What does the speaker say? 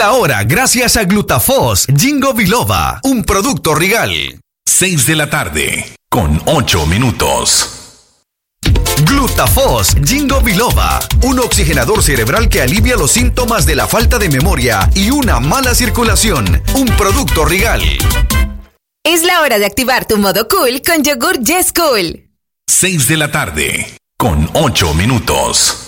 La hora gracias a Glutafos Ginkgo Biloba, un producto Regal. 6 de la tarde, con 8 minutos. Glutafos Ginkgo Biloba, un oxigenador cerebral que alivia los síntomas de la falta de memoria y una mala circulación. Un producto Regal. Es la hora de activar tu modo cool con yogur Yes Cool. 6 de la tarde, con 8 minutos.